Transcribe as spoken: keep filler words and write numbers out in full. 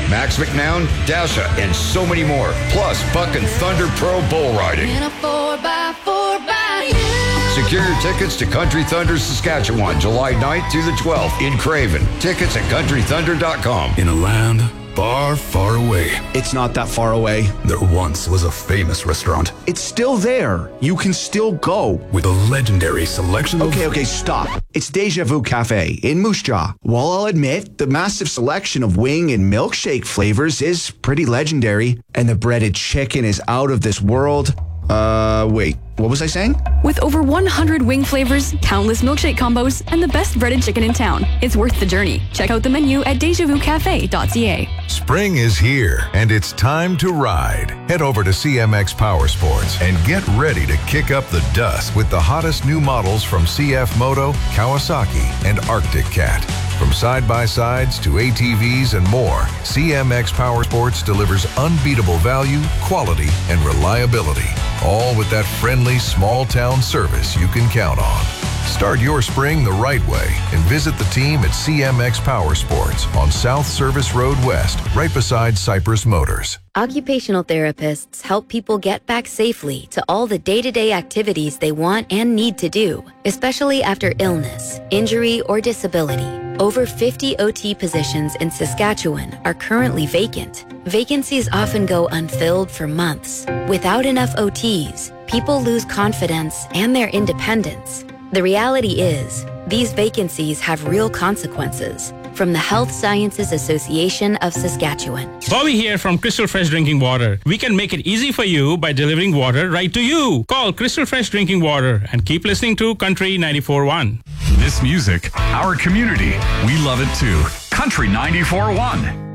Max McNown, Dasha, and so many more. Plus, Buck and Thunder Pro Bull Riding. In a four by four by you. Secure your tickets to Country Thunder Saskatchewan, July ninth through the twelfth in Craven. Tickets at country thunder dot com. In a land far, far away. It's not that far away. There once was a famous restaurant. It's still there. You can still go. With a legendary selection of... Okay, okay, stop. It's Deja Vu Cafe in Moose Jaw. While I'll admit, the massive selection of wing and milkshake flavors is pretty legendary, and the breaded chicken is out of this world. Uh, wait, what was I saying? With over one hundred wing flavors, countless milkshake combos, and the best breaded chicken in town, it's worth the journey. Check out the menu at deja vu cafe dot c a. Spring is here, and it's time to ride. Head over to C M X Power Sports and get ready to kick up the dust with the hottest new models from C F Moto, Kawasaki, and Arctic Cat. From side-by-sides to A T Vs and more, C M X Power Sports delivers unbeatable value, quality, and reliability, all with that friendly small-town service you can count on. Start your spring the right way and visit the team at C M X Power Sports on South Service Road West, right beside Cypress Motors. Occupational therapists help people get back safely to all the day-to-day activities they want and need to do, especially after illness, injury, or disability. Over fifty O T positions in Saskatchewan are currently vacant. Vacancies often go unfilled for months. Without enough O Ts, people lose confidence and their independence. The reality is, these vacancies have real consequences. From the Health Sciences Association of Saskatchewan. Bobby here from Crystal Fresh Drinking Water. We can make it easy for you by delivering water right to you. Call Crystal Fresh Drinking Water and keep listening to Country ninety-four point one. This music, our community, we love it too. Country ninety-four point one.